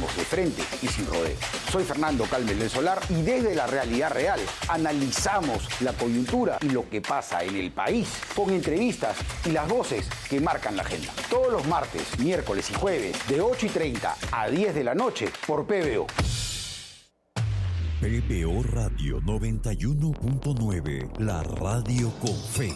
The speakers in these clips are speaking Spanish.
hablamos de frente y sin rodeos. Soy Fernando Calmes del Solar y desde la realidad real analizamos la coyuntura y lo que pasa en el país con entrevistas y las voces que marcan la agenda. Todos los martes, miércoles y jueves de 8:30 a 10 de la noche por PBO. PBO Radio 91.9, la radio con fe.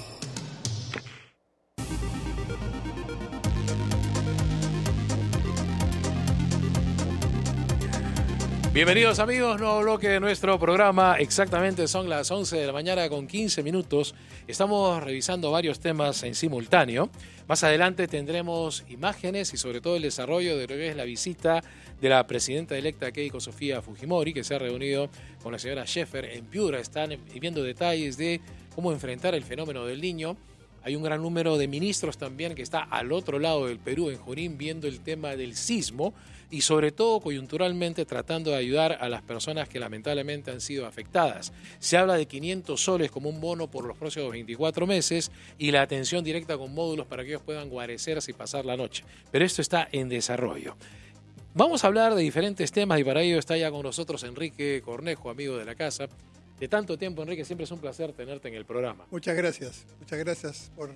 Bienvenidos amigos, nuevo bloque de nuestro programa. Exactamente son las 11 de la mañana con 15 minutos. Estamos revisando varios temas en simultáneo. Más adelante tendremos imágenes y sobre todo el desarrollo de lo que es la visita de la presidenta electa Keiko Sofía Fujimori, que se ha reunido con la señora Schaeffer en Piura. Están viendo detalles de cómo enfrentar el fenómeno del Niño. Hay un gran número de ministros también que está al otro lado del Perú, en Junín, viendo el tema del sismo y sobre todo coyunturalmente tratando de ayudar a las personas que lamentablemente han sido afectadas. Se habla de 500 soles como un bono por los próximos 24 meses y la atención directa con módulos para que ellos puedan guarecerse y pasar la noche. Pero esto está en desarrollo. Vamos a hablar de diferentes temas y para ello está ya con nosotros Enrique Cornejo, amigo de la casa. De tanto tiempo, Enrique, siempre es un placer tenerte en el programa. Muchas gracias por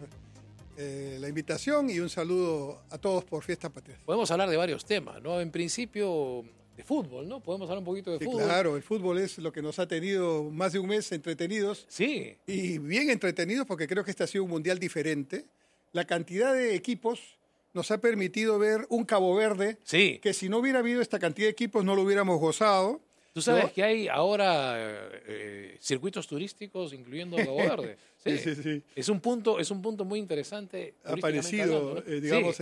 la invitación y un saludo a todos por Fiesta Patria. Podemos hablar de varios temas, ¿no? En principio, de fútbol, ¿no? Podemos hablar un poquito de fútbol. Claro, el fútbol es lo que nos ha tenido más de un mes entretenidos. Sí. Y bien entretenidos porque creo que este ha sido un mundial diferente. La cantidad de equipos nos ha permitido ver un Cabo Verde que si no hubiera habido esta cantidad de equipos no lo hubiéramos gozado. Tú sabes, ¿no?, que hay ahora circuitos turísticos incluyendo Cabo Verde. Sí. Es un punto muy interesante. Ha aparecido, ¿no? Digamos,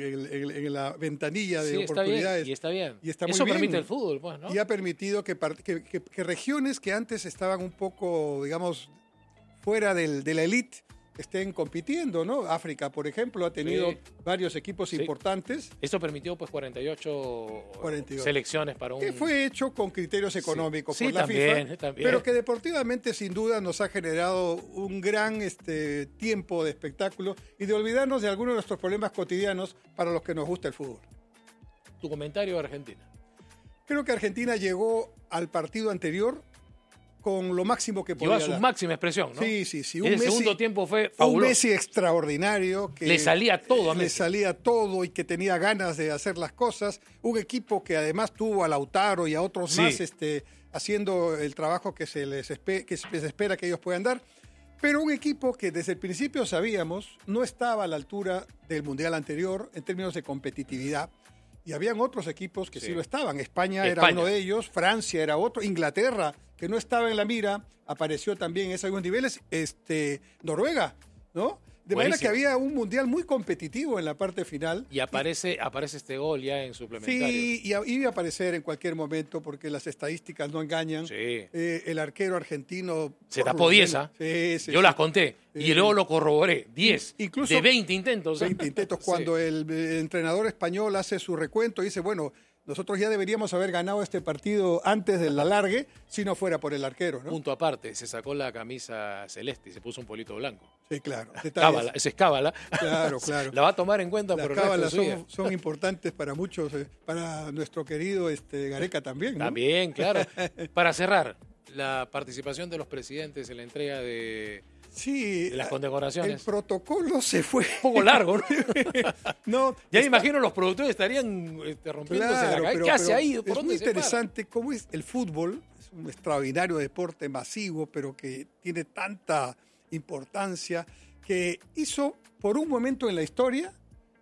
en la ventanilla de oportunidades. Y está bien. Y está muy Eso bien. permite el fútbol, pues, ¿no? Y ha permitido que regiones que antes estaban un poco, digamos, fuera de la élite, estén compitiendo, ¿no? África, por ejemplo, ha tenido varios equipos importantes. Esto permitió pues 42 selecciones para un... Que fue hecho con criterios económicos por la FIFA, pero que deportivamente sin duda nos ha generado un gran tiempo de espectáculo y de olvidarnos de algunos de nuestros problemas cotidianos para los que nos gusta el fútbol. Tu comentario de Argentina. Creo que Argentina llegó al partido anterior con lo máximo que podía dar. Llevó a su máxima expresión, ¿no? Sí. El segundo tiempo fue fabuloso. Un Messi extraordinario. Que le salía todo a Messi. Le salía todo y que tenía ganas de hacer las cosas. Un equipo que además tuvo a Lautaro y a otros más haciendo el trabajo que se les espera que ellos puedan dar. Pero un equipo que desde el principio sabíamos no estaba a la altura del Mundial anterior en términos de competitividad. Y habían otros equipos que sí lo estaban. España era uno de ellos, Francia era otro, Inglaterra, que no estaba en la mira, apareció también en esos niveles, Noruega, ¿no? De manera que había un mundial muy competitivo en la parte final. Y aparece este gol ya en suplementario. Sí, y iba a aparecer en cualquier momento porque las estadísticas no engañan. Sí. El arquero argentino... Se tapó 10, ¿ah? Yo las conté. Y luego lo corroboré. 10. Incluso de 20 intentos. 20 intentos. Cuando el entrenador español hace su recuento y dice, bueno, nosotros ya deberíamos haber ganado este partido antes del alargue si no fuera por el arquero, ¿no? Punto aparte, se sacó la camisa celeste y se puso un polito blanco. Sí, claro. Cábala, esa es cábala. Claro. La va a tomar en cuenta por el resto de su vida. Son importantes para muchos, para nuestro querido Gareca también, ¿no? También, claro. Para cerrar, la participación de los presidentes en la entrega de las condecoraciones. El protocolo se fue. Un poco largo, ¿no? No, ya me imagino los productores estarían rompiéndose la cabeza. ¿Qué hace ahí? Es muy interesante cómo es el fútbol. Es un extraordinario deporte masivo, pero que tiene tanta importancia, que hizo por un momento en la historia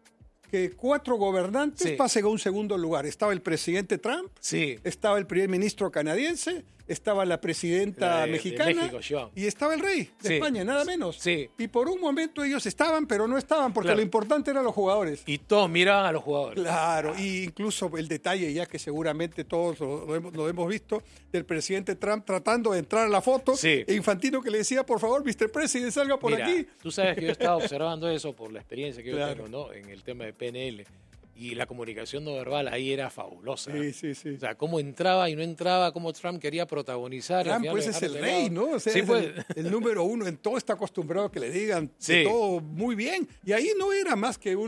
que 4 gobernantes pasen a un segundo lugar. Estaba el presidente Trump, estaba el primer ministro canadiense, estaba la presidenta mexicana y estaba el rey de España, nada menos. Y por un momento ellos estaban, pero no estaban, porque lo importante eran los jugadores. Y todos miraban a los jugadores. Claro, y incluso el detalle ya que seguramente todos lo hemos visto, del presidente Trump tratando de entrar a la foto, e Infantino que le decía, por favor, Mr. President, salga por aquí. Tú sabes que yo estaba observando eso por la experiencia que yo tengo, ¿no? En el tema de PNL. Y la comunicación no verbal ahí era fabulosa. Sí. O sea, cómo entraba y no entraba, cómo Trump quería protagonizar. Trump pues es el rey, ¿no? O sea, el número uno en todo, está acostumbrado a que le digan todo muy bien. Y ahí no era más que un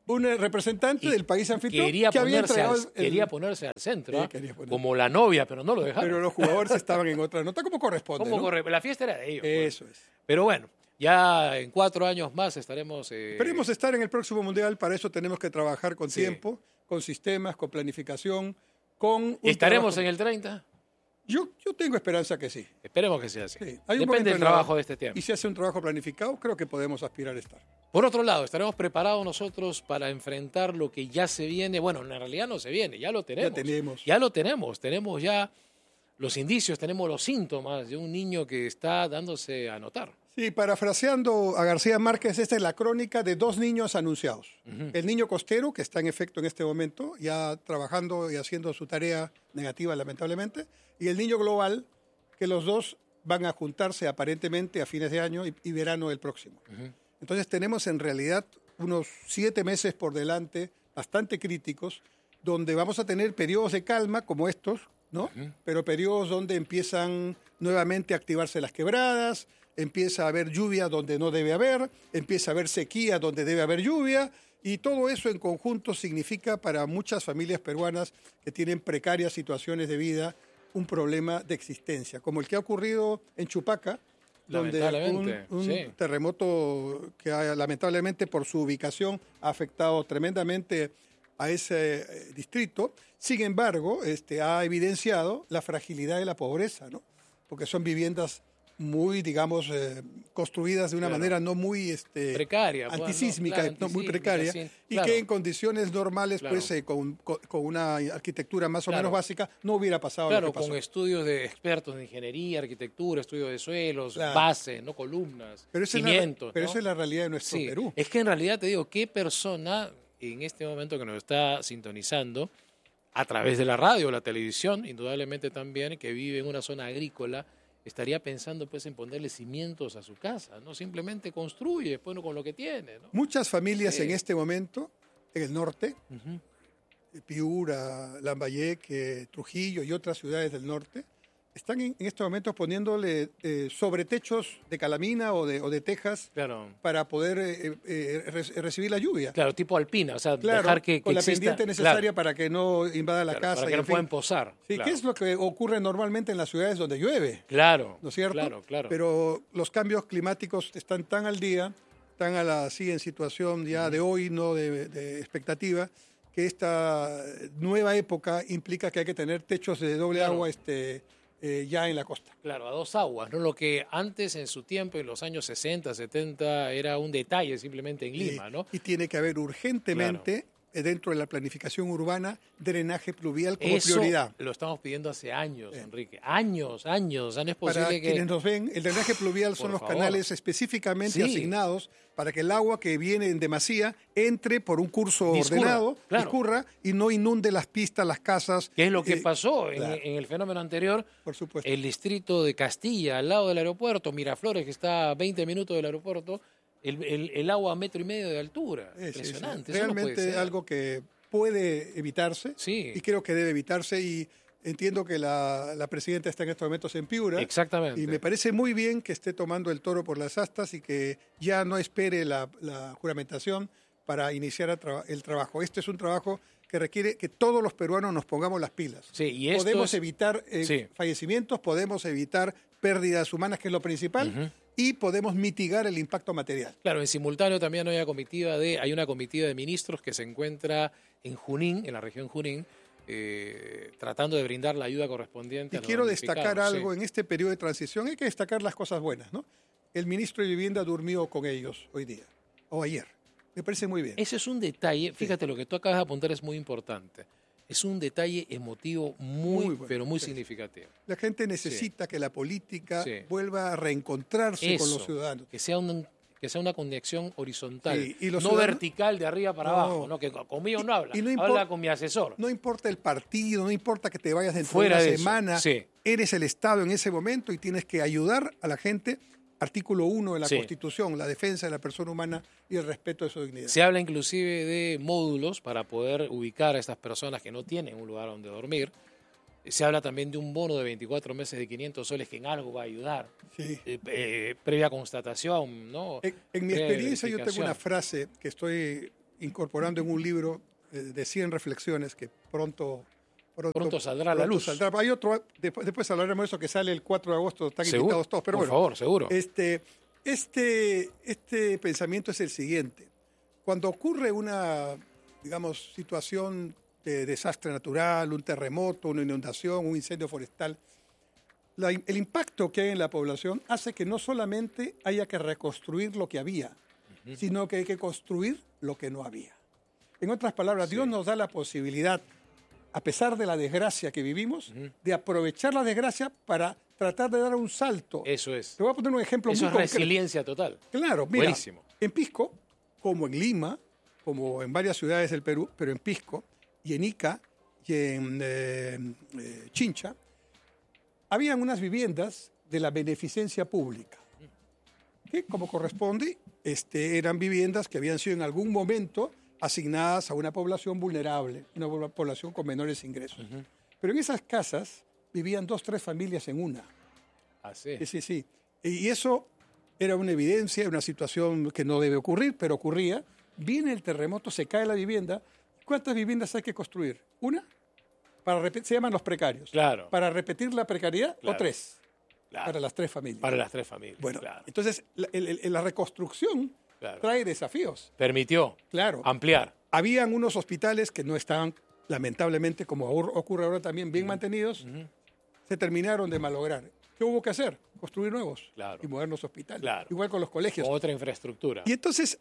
un representante del país anfitrión quería que había ponerse, entregado quería ponerse al centro, Sí, ¿ah? quería ponerse. Como la novia, pero no lo dejaron. Pero los jugadores estaban en otra nota, como corresponde, ¿Cómo ¿no? corre? La fiesta era de ellos. Pues. Eso es. Pero bueno, ya en 4 años más estaremos... Esperemos estar en el próximo Mundial, para eso tenemos que trabajar con Sí. tiempo, con sistemas, con planificación, con... un ¿Estaremos trabajo- en el 30? Yo tengo esperanza que sí. Esperemos que sea así. Sí. Hay un Depende momento del en la- trabajo de este tiempo. Y si hace un trabajo planificado, creo que podemos aspirar a estar. Por otro lado, ¿estaremos preparados nosotros para enfrentar lo que ya se viene? Bueno, en realidad no se viene, ya lo tenemos. Ya tenemos. Ya lo tenemos. Tenemos ya los indicios, tenemos los síntomas de un niño que está dándose a notar. Sí, parafraseando a García Márquez, esta es la crónica de 2 niños anunciados. El niño costero, que está en efecto en este momento, ya trabajando y haciendo su tarea negativa, lamentablemente, y el niño global, que los dos van a juntarse aparentemente a fines de año y verano del próximo. Entonces tenemos en realidad unos 7 meses por delante, bastante críticos, donde vamos a tener periodos de calma como estos, ¿no? Pero periodos donde empiezan nuevamente a activarse las quebradas, empieza a haber lluvia donde no debe haber, empieza a haber sequía donde debe haber lluvia, y todo eso en conjunto significa para muchas familias peruanas que tienen precarias situaciones de vida un problema de existencia, como el que ha ocurrido en Chupaca, donde Lamentablemente, un sí. terremoto que lamentablemente por su ubicación ha afectado tremendamente a ese distrito. Sin embargo, ha evidenciado la fragilidad de la pobreza, ¿no? Porque son viviendas muy, digamos, construidas de una Claro. manera no muy Precaria, pues, ¿no? antisísmica, Claro, no muy antisísmica, precaria, sí, y claro. que en condiciones normales, Claro. pues con una arquitectura más o Claro. menos básica, no hubiera pasado Claro, lo que pasó. con estudios de expertos de ingeniería, arquitectura, estudios de suelos, Claro. bases, no columnas, Pero esa cimientos. pero ¿no? esa es la realidad de nuestro Sí, Perú. es que en realidad te digo, ¿qué persona en este momento que nos está sintonizando a través de la radio o la televisión, indudablemente también, que vive en una zona agrícola, estaría pensando pues en ponerle cimientos a su casa? No simplemente construye, pues, con lo que tiene, ¿no? Muchas familias Sí. en este momento, en el norte, Ujú. Piura, Lambayeque, Trujillo y otras ciudades del norte, están en estos momentos poniéndole sobretechos de calamina o de tejas Claro, para poder recibir la lluvia. claro, tipo alpina, o sea, Claro, dejar que con la exista- pendiente necesaria claro, para que no invada la claro, casa. para y que no en fin. puedan posar. Sí, claro. ¿qué es lo que ocurre normalmente en las ciudades donde llueve? Claro, ¿No es cierto? Claro, claro. Pero los cambios climáticos están tan al día, tan así en situación ya de hoy, no de expectativa, que esta nueva época implica que hay que tener techos de doble Claro. agua ya en la costa. Claro, a 2 aguas, ¿no? Lo que antes en su tiempo, en los años 60, 70, era un detalle simplemente en Lima, ¿no? Y tiene que haber urgentemente, dentro de la planificación urbana, drenaje pluvial como Eso prioridad. lo estamos pidiendo hace años, Enrique. Años. O sea, no es Para posible que... quienes nos ven, el drenaje pluvial son Por los favor. canales específicamente Sí. asignados para que el agua que viene en demasía entre por un curso Discurra, ordenado, claro. discurra y no inunde las pistas, las casas. ¿Qué es lo que pasó claro. en el fenómeno anterior? Por supuesto. El distrito de Castilla, al lado del aeropuerto, Miraflores, que está a 20 minutos del aeropuerto, el agua a 1,5 metros de altura. Sí, sí, sí. Impresionante. Eso no puede Realmente ser. algo que puede evitarse Sí. y creo que debe evitarse y entiendo que la presidenta está en estos momentos en Piura. Exactamente. Y me parece muy bien que esté tomando el toro por las astas y que ya no espere la juramentación para iniciar el trabajo. Este es un trabajo que requiere que todos los peruanos nos pongamos las pilas. Sí, y esto Podemos es- evitar Sí. fallecimientos, podemos evitar pérdidas humanas, que es lo principal, y podemos mitigar el impacto material. Claro, en simultáneo también hay una comitiva de ministros que se encuentra en Junín, en la región Junín, tratando de brindar la ayuda correspondiente. Y a los quiero destacar damnificados. algo Sí. en este periodo de transición. Hay que destacar las cosas buenas, ¿no? El ministro de Vivienda durmió con ellos hoy día, o ayer. Me parece muy bien. Ese es un detalle, fíjate, lo que tú acabas de apuntar es muy importante. Es un detalle emotivo Muy muy bueno, pero muy sí. significativo. La gente necesita que la política Sí. vuelva a reencontrarse con Eso, los ciudadanos. que sea una conexión horizontal, Sí, y los no ciudadanos- vertical de arriba para No. abajo, ¿no? Que conmigo no habla, y no habla con mi asesor. No importa el partido, no importa que te vayas dentro Fuera de una de eso, semana. sí. Eres el Estado en ese momento y tienes que ayudar a la gente. Artículo 1 de la Sí. Constitución, la defensa de la persona humana y el respeto de su dignidad. Se habla inclusive de módulos para poder ubicar a estas personas que no tienen un lugar donde dormir. Se habla también de un bono de 24 meses de 500 soles que en algo va a ayudar. Sí. Previa constatación, ¿no? En mi Previa experiencia yo tengo verificación. una frase que estoy incorporando en un libro de 100 reflexiones que pronto saldrá a la luz. Hay otro, después hablaremos de eso, que sale el 4 de agosto, están ¿Seguro? invitados todos. Pero por favor, seguro. Este pensamiento es el siguiente. Cuando ocurre una, digamos, situación de desastre natural, un terremoto, una inundación, un incendio forestal, el impacto que hay en la población hace que no solamente haya que reconstruir lo que había, sino que hay que construir lo que no había. En otras palabras, Dios nos da la posibilidad, a pesar de la desgracia que vivimos, de aprovechar la desgracia para tratar de dar un salto. Eso es. Te voy a poner un ejemplo muy concreto. Eso es resiliencia total. Claro, mira, buenísimo. En Pisco, como en Lima, como en varias ciudades del Perú, pero en Pisco, y en Ica, y en Chincha, habían unas viviendas de la beneficencia pública, que como corresponde, eran viviendas que habían sido en algún momento asignadas a una población vulnerable, una población con menores ingresos. Pero en esas casas vivían 2, 3 familias en una. ¿Ah, sí? Sí. Y eso era una evidencia, una situación que no debe ocurrir, pero ocurría. Viene el terremoto, se cae la vivienda. ¿Cuántas viviendas hay que construir? ¿Una? Se llaman los precarios. Claro. Para repetir la precariedad, claro. O 3. Claro. Para las 3 familias. Para las 3 familias. Bueno, claro. Entonces la reconstrucción trae desafíos. Permitió ampliar. Habían unos hospitales que no estaban, lamentablemente, como ocurre ahora también, bien mantenidos. Se terminaron de malograr. ¿Qué hubo que hacer? Construir nuevos y modernos hospitales. Claro. Igual con los colegios. Otra infraestructura. Y entonces,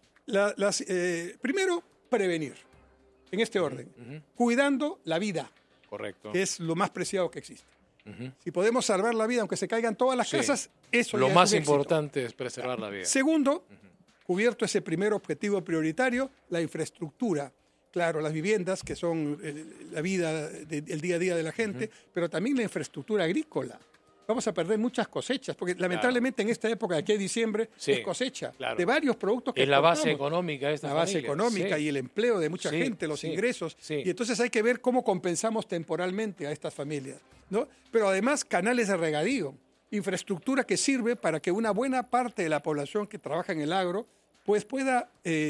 primero, prevenir, en este orden, cuidando la vida. Correcto. Que es lo más preciado que existe. Si podemos salvar la vida, aunque se caigan todas las casas, eso lo ya más es un importante es preservar la vida. Segundo, cubierto ese primer objetivo prioritario, la infraestructura. Claro, las viviendas, que son la vida, el día a día de la gente, pero también la infraestructura agrícola. Vamos a perder muchas cosechas, porque lamentablemente en esta época, de aquí a diciembre, es cosecha de varios productos que es la base económica de esta familia. La base económica y el empleo de mucha gente, los ingresos. Y entonces hay que ver cómo compensamos temporalmente a estas familias, ¿no? Pero además, canales de regadío, infraestructura que sirve para que una buena parte de la población que trabaja en el agro pues pueda,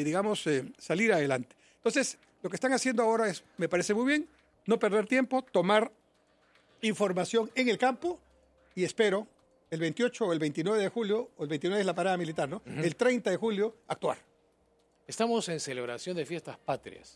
salir adelante. Entonces, lo que están haciendo ahora es, me parece muy bien, no perder tiempo, tomar información en el campo y espero el 28 o el 29 de julio, o el 29 es la parada militar, ¿no? El 30 de julio, actuar. Estamos en celebración de fiestas patrias.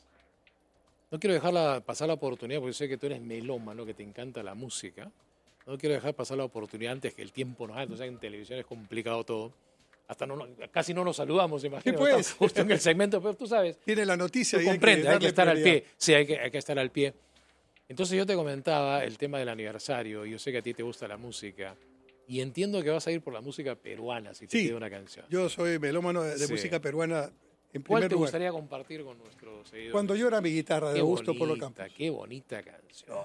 No quiero dejar pasar la oportunidad, porque sé que tú eres melómano, que te encanta la música. No quiero dejar pasar la oportunidad antes que el tiempo nos haga. Entonces en televisión es complicado todo. Hasta casi no nos saludamos, imagino. Pues. Justo en el segmento, pero tú sabes. Tiene la noticia. Tú comprendes, hay que estar al pie. Sí, hay que estar al pie. Entonces yo te comentaba el tema del aniversario. Yo sé que a ti te gusta la música. Y entiendo que vas a ir por la música peruana, si te pido una canción. Yo soy melómano de música peruana. ¿Cuál te gustaría compartir con nuestros seguidores? Cuando llora mi guitarra, de Augusto Polo Campos. Qué bonita canción.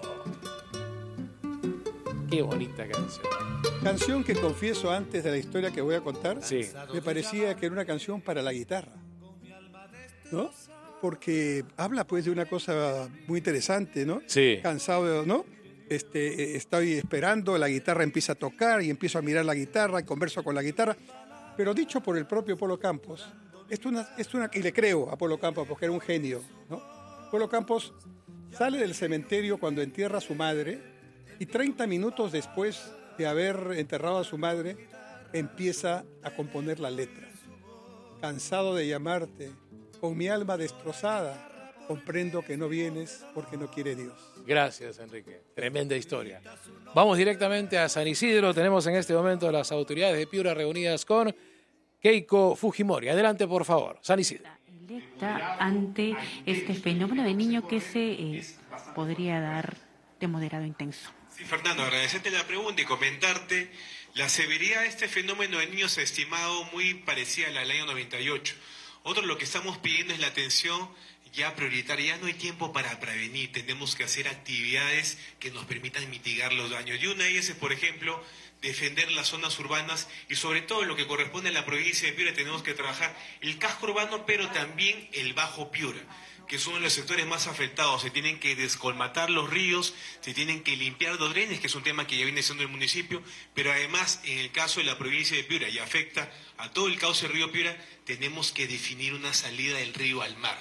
Qué bonita canción. Canción que confieso antes de la historia que voy a contar, me parecía que era una canción para la guitarra, ¿no? Porque habla pues de una cosa muy interesante, ¿no? Sí. Cansado, ¿no? Estoy esperando, la guitarra empieza a tocar y empiezo a mirar la guitarra y converso con la guitarra, pero dicho por el propio Polo Campos, y le creo a Polo Campos porque era un genio, ¿no? Polo Campos sale del cementerio cuando entierra a su madre y 30 minutos después de haber enterrado a su madre empieza a componer las letras. Cansado de llamarte, con mi alma destrozada, comprendo que no vienes porque no quiere Dios. Gracias, Enrique. Tremenda historia. Vamos directamente a San Isidro. Tenemos en este momento a las autoridades de Piura reunidas con Keiko Fujimori. Adelante, por favor. San Isidro. Electa ante este fenómeno de niño que se podría dar de moderado a intenso. Sí, Fernando, agradecerte la pregunta y comentarte la severidad de este fenómeno de niños se ha estimado muy parecida a la del año 98. Otro lo que estamos pidiendo es la atención ya prioritaria. Ya no hay tiempo para prevenir, tenemos que hacer actividades que nos permitan mitigar los daños. Y una de ellas es, por ejemplo, defender las zonas urbanas y sobre todo lo que corresponde a la provincia de Piura tenemos que trabajar el casco urbano, pero también el Bajo Piura, que son los sectores más afectados. Se tienen que descolmatar los ríos, se tienen que limpiar los drenes, que es un tema que ya viene siendo el municipio, pero además en el caso de la provincia de Piura y afecta a todo el cauce del río Piura, tenemos que definir una salida del río al mar.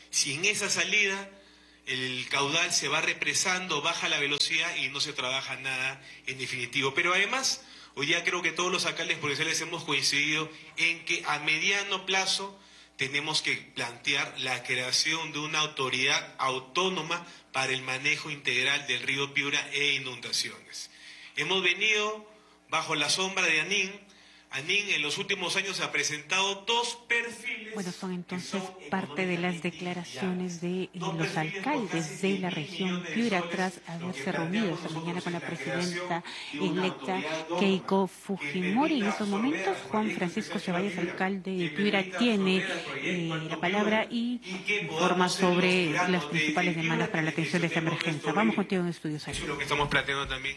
Si en esa salida el caudal se va represando, baja la velocidad y no se trabaja nada en definitivo. Pero además, hoy día creo que todos los alcaldes provinciales hemos coincidido en que a mediano plazo tenemos que plantear la creación de una autoridad autónoma para el manejo integral del río Piura e inundaciones. Hemos venido bajo la sombra de ANIN. ANIN en los últimos años ha presentado 2 perfiles. Bueno, son entonces parte de las declaraciones de los alcaldes de la región Piura tras haberse reunido esta mañana con la presidenta electa Keiko Fujimori. En estos momentos, Juan Francisco Ceballos, alcalde de Piura, tiene la palabra y informa sobre las principales demandas para la atención de esta emergencia. Vamos contigo en estudios. Eso es lo que estamos planteando también.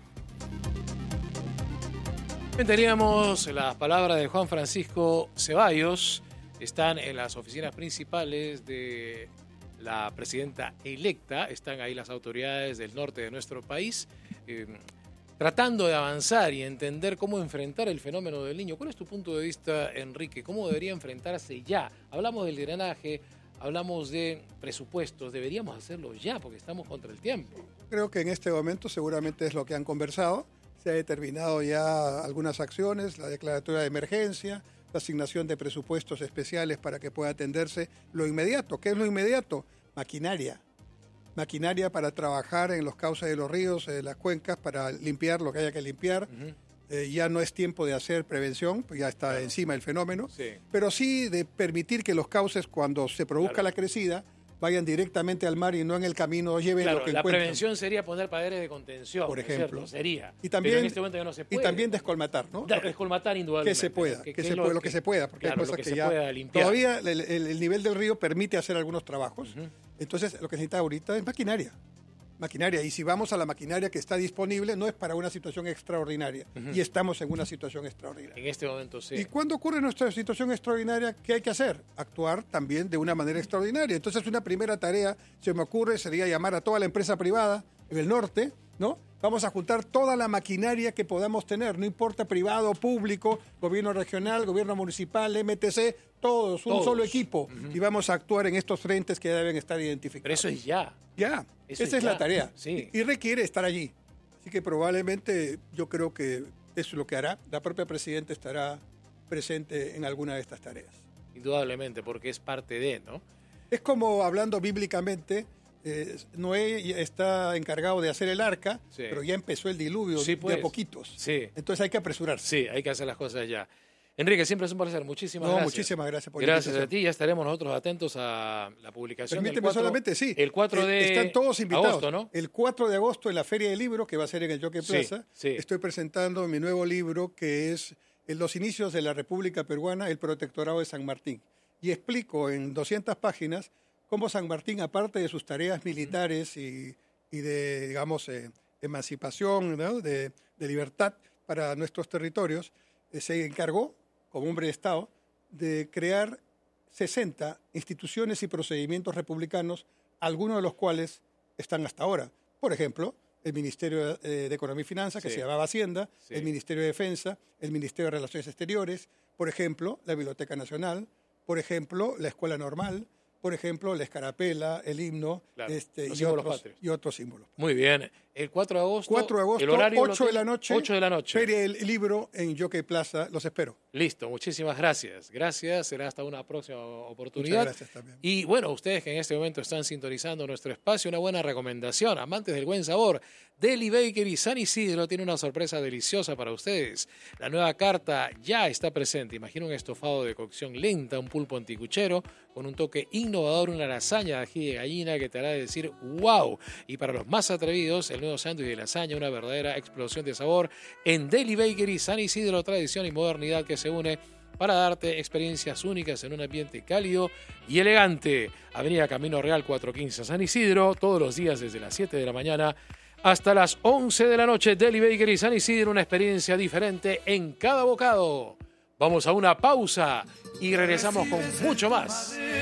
Teníamos las palabras de Juan Francisco Ceballos. Están en las oficinas principales de la presidenta electa. Están ahí las autoridades del norte de nuestro país tratando de avanzar y entender cómo enfrentar el fenómeno del Niño. ¿Cuál es tu punto de vista, Enrique? ¿Cómo debería enfrentarse ya? Hablamos del drenaje, hablamos de presupuestos. Deberíamos hacerlo ya porque estamos contra el tiempo. Creo que en este momento seguramente es lo que han conversado. Se ha determinado ya algunas acciones, la declaratoria de emergencia, la asignación de presupuestos especiales para que pueda atenderse lo inmediato. ¿Qué es lo inmediato? Maquinaria. Maquinaria para trabajar en los cauces de los ríos, en las cuencas, para limpiar lo que haya que limpiar. Ya no es tiempo de hacer prevención, pues ya está encima el fenómeno, pero sí de permitir que los cauces, cuando se produzca la crecida, vayan directamente al mar y no en el camino lleven lo que encuentran. La prevención sería poner paredes de contención, por ejemplo. Sería. Y también, pero en este momento ya no se puede. Y también descolmatar, ¿no? Descolmatar indudablemente. Que se pueda, lo que se pueda, porque hay cosas que ya... Todavía el nivel del río permite hacer algunos trabajos. Entonces, lo que se necesita ahorita es maquinaria. Y si vamos a la maquinaria que está disponible, no es para una situación extraordinaria. Y estamos en una situación extraordinaria. En este momento sí. Y cuando ocurre nuestra situación extraordinaria, ¿qué hay que hacer? Actuar también de una manera extraordinaria. Entonces, una primera tarea, se me ocurre, sería llamar a toda la empresa privada en el norte, ¿no? Vamos a juntar toda la maquinaria que podamos tener, no importa privado, público, gobierno regional, gobierno municipal, MTC, todos, un solo equipo. Y vamos a actuar en estos frentes que deben estar identificados. Pero eso es ya. Ya, esa es la tarea. Sí. Y requiere estar allí. Así que probablemente yo creo que eso es lo que hará. La propia presidenta estará presente en alguna de estas tareas. Indudablemente, porque es parte de, ¿no? Es como, hablando bíblicamente, Noé está encargado de hacer el arca, pero ya empezó el diluvio de a poquitos. Entonces hay que apresurarse. Sí, hay que hacer las cosas ya. Enrique, siempre es un placer. Muchísimas gracias. Muchísimas gracias por Gracias a ti. Ya estaremos nosotros atentos a la publicación. Permíteme solamente, el 4 de están todos invitados. Agosto, ¿no? El 4 de agosto en la Feria del Libro, que va a ser en el Jockey Plaza. Estoy presentando mi nuevo libro, que es En los inicios de la República Peruana, el protectorado de San Martín. Y explico en 200 páginas cómo San Martín, aparte de sus tareas militares y de, digamos, emancipación, ¿no? de libertad para nuestros territorios, se encargó, como hombre de Estado, de crear 60 instituciones y procedimientos republicanos, algunos de los cuales están hasta ahora. Por ejemplo, el Ministerio de Economía y Finanzas, que se llamaba Hacienda, el Ministerio de Defensa, el Ministerio de Relaciones Exteriores, por ejemplo, la Biblioteca Nacional, por ejemplo, la Escuela Normal, por ejemplo, la escarapela, el himno, y otros símbolos. Muy bien. El 4 de agosto. 4 de agosto, el horario 8 de la noche. 8 de la noche. Feria del Libro en Jockey Plaza. Los espero. Listo. Muchísimas gracias. Gracias. Será hasta una próxima oportunidad. Muchas gracias también. Y bueno, ustedes que en este momento están sintonizando nuestro espacio, una buena recomendación. Amantes del buen sabor, Deli Bakery San Isidro tiene una sorpresa deliciosa para ustedes. La nueva carta ya está presente. Imagina un estofado de cocción lenta, un pulpo anticuchero con un toque innovador, una lasaña de ají de gallina que te hará decir ¡wow! Y para los más atrevidos, el nuevo sándwich de lasaña, una verdadera explosión de sabor en Deli Bakery San Isidro, tradición y modernidad que se une para darte experiencias únicas en un ambiente cálido y elegante. Avenida Camino Real 415 San Isidro, todos los días desde las 7 de la mañana hasta las 11 de la noche. Deli Bakery San Isidro, una experiencia diferente en cada bocado. Vamos a una pausa y regresamos con mucho más.